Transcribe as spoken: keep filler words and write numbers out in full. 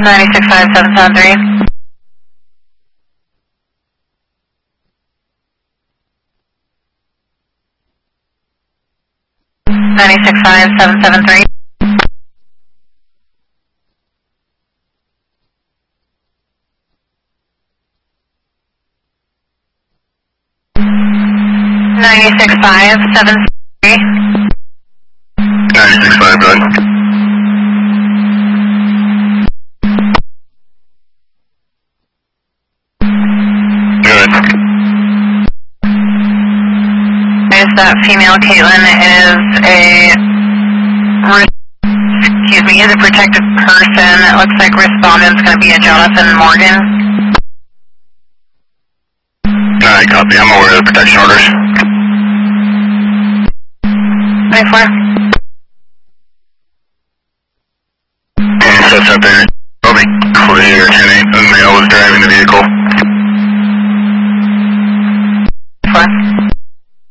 nine six five seven seven three. nine six five seven seven three. nine six five seven three. nine six five, good. Good. Is that female Caitlin is a, excuse me, is a protected person. It looks like respondent's going to be a Jonathan Morgan. Alright, copy. I'm aware of the protection orders. twenty-four. And so it's up there.